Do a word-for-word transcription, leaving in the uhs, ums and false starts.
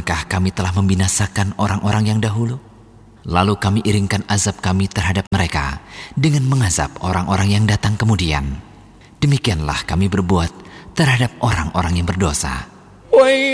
Bukankah kami telah membinasakan orang-orang yang dahulu? Lalu kami iringkan azab kami terhadap mereka dengan mengazab orang-orang yang datang kemudian. Demikianlah kami berbuat terhadap orang-orang yang berdosa.